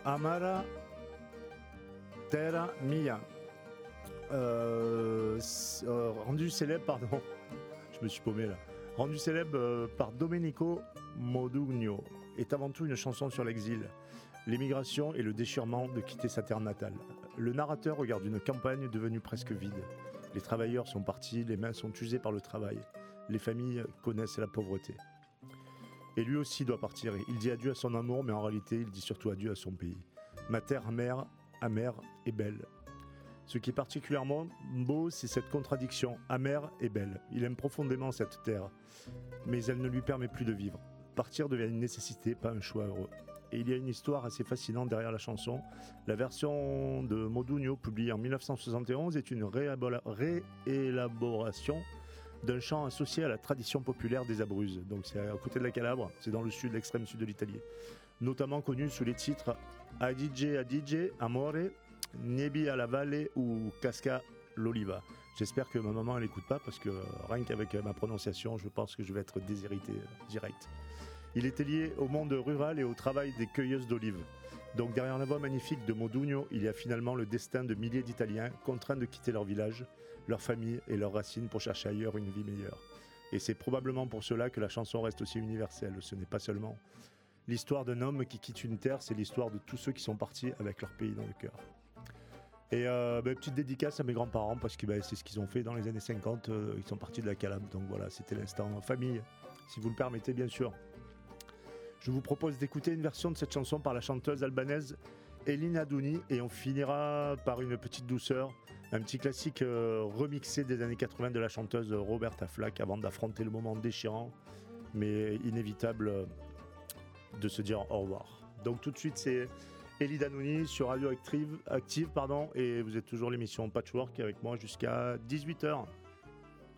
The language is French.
Amara Terra Mia. Rendu célèbre, pardon, je me suis paumé là. Rendu célèbre par Domenico Modugno, est avant tout une chanson sur l'exil, l'émigration et le déchirement de quitter sa terre natale. Le narrateur regarde une campagne devenue presque vide. Les travailleurs sont partis, les mains sont usées par le travail. Les familles connaissent la pauvreté. Et lui aussi doit partir. Il dit adieu à son amour, mais en réalité, il dit surtout adieu à son pays. Ma terre amère et belle. Ce qui est particulièrement beau, c'est cette contradiction, amère et belle. Il aime profondément cette terre, mais elle ne lui permet plus de vivre. Partir devient une nécessité, pas un choix heureux. Et il y a une histoire assez fascinante derrière la chanson. La version de Modugno, publiée en 1971, est une réélaboration d'un chant associé à la tradition populaire des Abruzzes. Donc c'est à côté de la Calabre, c'est dans le sud, l'extrême sud de l'Italie. Notamment connu sous les titres Adige, Amore, Nebi alla Valle ou Casca l'Oliva. J'espère que ma maman elle n'écoute pas parce que rien qu'avec ma prononciation, je pense que je vais être déshérité direct. Il était lié au monde rural et au travail des cueilleuses d'olives. Donc derrière la voix magnifique de Modugno, il y a finalement le destin de milliers d'Italiens contraints de quitter leur village, leur famille et leurs racines pour chercher ailleurs une vie meilleure. Et c'est probablement pour cela que la chanson reste aussi universelle. Ce n'est pas seulement l'histoire d'un homme qui quitte une terre, c'est l'histoire de tous ceux qui sont partis avec leur pays dans le cœur. Et petite dédicace à mes grands-parents parce que c'est ce qu'ils ont fait dans les années 50, ils sont partis de la Calabre. Donc voilà, c'était l'instant famille, si vous le permettez bien sûr. Je vous propose d'écouter une version de cette chanson par la chanteuse albanaise Elina Duni et on finira par une petite douceur, un petit classique remixé des années 80 de la chanteuse Roberta Flack avant d'affronter le moment déchirant mais inévitable de se dire au revoir. Donc tout de suite c'est Elina Duni sur Radio Active, et vous êtes toujours l'émission Patchwork avec moi jusqu'à 18h.